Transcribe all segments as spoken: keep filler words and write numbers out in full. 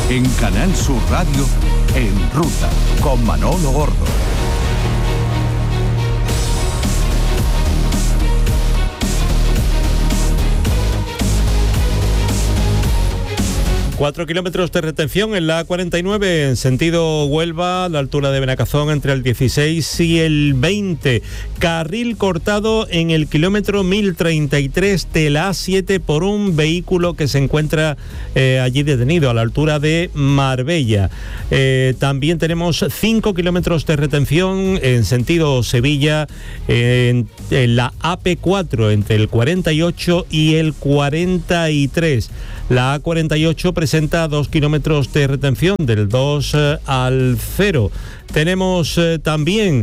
En Canal Sur Radio, En Ruta, con Manolo Gordo. Cuatro kilómetros de retención en la A cuarenta y nueve en sentido Huelva, a la altura de Benacazón, entre el dieciséis y el veinte. Carril cortado en el kilómetro mil treinta y tres de la A siete por un vehículo que se encuentra eh, allí detenido, a la altura de Marbella. Eh, también tenemos cinco kilómetros de retención en sentido Sevilla, eh, en, en la A P cuatro, entre el cuarenta y ocho y el cuarenta y tres. La A cuarenta y ocho presenta dos kilómetros de retención del dos eh, al cero. Tenemos eh, también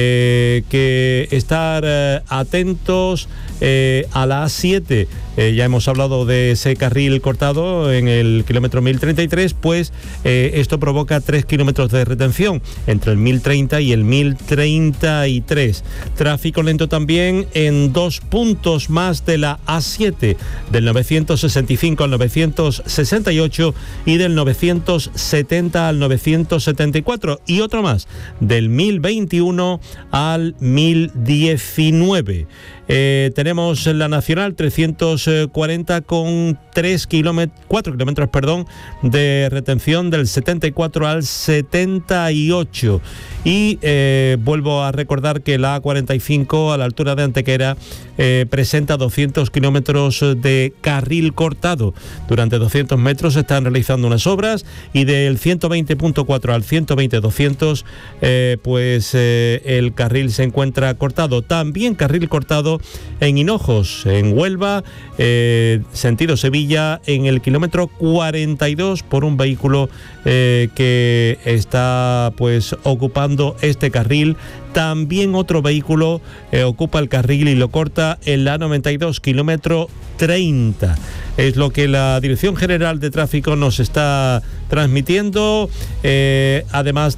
eh, que estar eh, atentos eh, a la A siete. Eh, ya hemos hablado de ese carril cortado en el kilómetro mil treinta y tres, pues eh, esto provoca tres kilómetros de retención entre el mil treinta y el mil treinta y tres. Tráfico lento también en dos puntos más de la A siete, del novecientos sesenta y cinco al novecientos sesenta y ocho y del novecientos setenta al novecientos setenta y cuatro, y otro más del mil veintiuno al mil diecinueve. Eh, tenemos la Nacional trescientos cuarenta con tres kilómetros, cuatro kilómetros, perdón, de retención del setenta y cuatro al setenta y ocho. Y eh, vuelvo a recordar que la A cuarenta y cinco, a la altura de Antequera, eh, presenta doscientos kilómetros de carril cortado. Durante doscientos metros se están realizando unas obras, y del ciento veinte punto cuatro al ciento veinte punto doscientos eh, pues eh, el carril se encuentra cortado. También carril cortado en Hinojos, en Huelva, eh, sentido Sevilla, en el kilómetro cuarenta y dos, por un vehículo eh, que está pues ocupando este carril. También otro vehículo eh, ocupa el carril y lo corta en la A noventa y dos, kilómetro treinta. Es lo que la Dirección General de Tráfico nos está transmitiendo, eh, además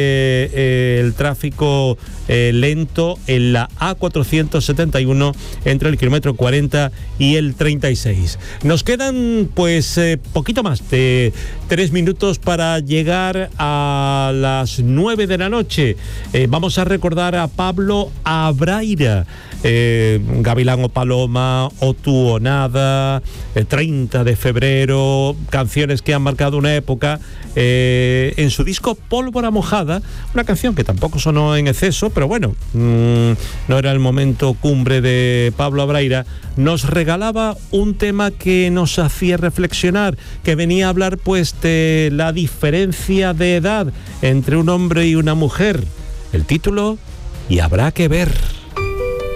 de eh, el tráfico eh, lento en la A cuatrocientos setenta y uno entre el kilómetro cuarenta y el treinta y seis. Nos quedan pues eh, poquito más de tres minutos para llegar a las nueve de la noche. Eh, vamos a recordar a Pablo Abraira, eh, Gavilán o Paloma, O tú o nada, el treinta de febrero, canciones que han marcado una época. Eh, en su disco Pólvora Mojada, una canción que tampoco sonó en exceso, pero bueno, mmm, no era el momento cumbre de Pablo Abraira, nos regalaba un tema que nos hacía reflexionar, que venía a hablar pues de la diferencia de edad entre un hombre y una mujer. El título: Y habrá que ver.